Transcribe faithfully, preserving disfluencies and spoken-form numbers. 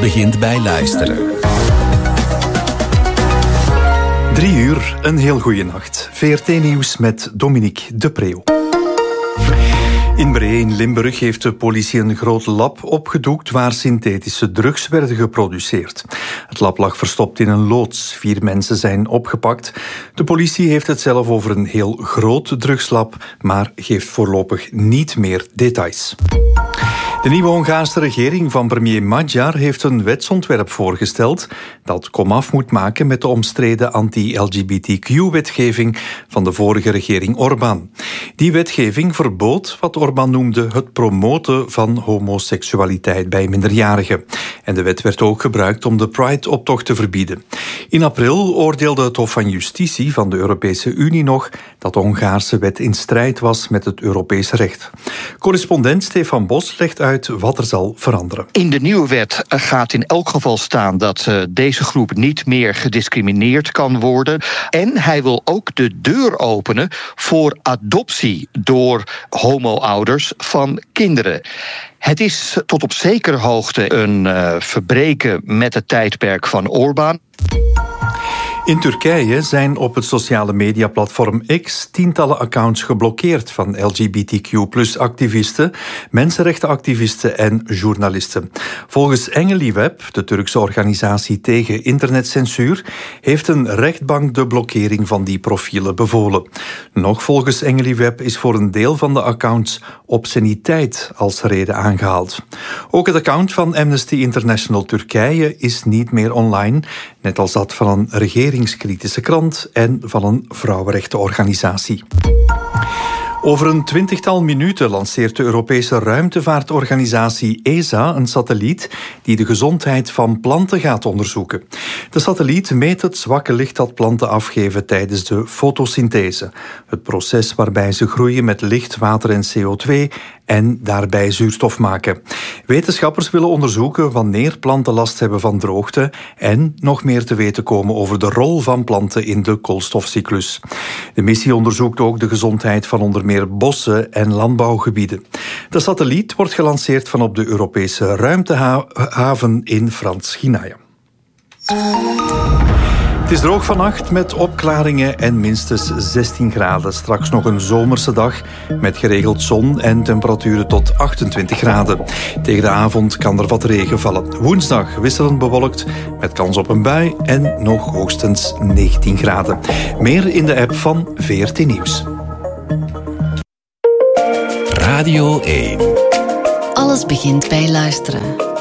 begint bij luisteren. Drie uur, een heel goede nacht. V R T-nieuws met Dominique de Preeuw. In Bree in Limburg heeft de politie een groot lab opgedoekt waar synthetische drugs werden geproduceerd. Het lab lag verstopt in een loods. Vier mensen zijn opgepakt. De politie heeft het zelf over een heel groot drugslab, maar geeft voorlopig niet meer details. De nieuwe Hongaarse regering van premier Magyar heeft een wetsontwerp voorgesteld dat komaf moet maken met de omstreden anti-L G B T Q-wetgeving van de vorige regering Orbán. Die wetgeving verbood wat Orbán noemde het promoten van homoseksualiteit bij minderjarigen. En de wet werd ook gebruikt om de Pride-optocht te verbieden. In april oordeelde het Hof van Justitie van de Europese Unie nog dat de Hongaarse wet in strijd was met het Europese recht. Correspondent Stefan Bos legt uit wat er zal veranderen. In de nieuwe wet gaat in elk geval staan dat uh, deze groep niet meer gediscrimineerd kan worden. En hij wil ook de deur openen voor adoptie door homo-ouders van kinderen. Het is tot op zekere hoogte een uh, verbreken met het tijdperk van Orbán. In Turkije zijn op het sociale mediaplatform X tientallen accounts geblokkeerd van L G B T Q plus activisten, mensenrechtenactivisten en journalisten. Volgens Engeliweb, de Turkse organisatie tegen internetcensuur, heeft een rechtbank de blokkering van die profielen bevolen. Nog volgens Engeliweb is voor een deel van de accounts obsceniteit als reden aangehaald. Ook het account van Amnesty International Turkije is niet meer online, net als dat van een regeringskritische krant en van een vrouwenrechtenorganisatie. Over een twintigtal minuten lanceert de Europese ruimtevaartorganisatie E S A een satelliet die de gezondheid van planten gaat onderzoeken. De satelliet meet het zwakke licht dat planten afgeven tijdens de fotosynthese, het proces waarbij ze groeien met licht, water en C O twee en daarbij zuurstof maken. Wetenschappers willen onderzoeken wanneer planten last hebben van droogte en nog meer te weten komen over de rol van planten in de koolstofcyclus. De missie onderzoekt ook de gezondheid van onder meer bossen en landbouwgebieden. De satelliet wordt gelanceerd vanop de Europese ruimtehaven in Frans-Guiana. Het is droog vannacht met opklaringen en minstens zestien graden. Straks nog een zomerse dag met geregeld zon en temperaturen tot achtentwintig graden. Tegen de avond kan er wat regen vallen. Woensdag wisselend bewolkt met kans op een bui en nog hoogstens negentien graden. Meer in de app van V R T Nieuws. Radio één. Alles begint bij luisteren.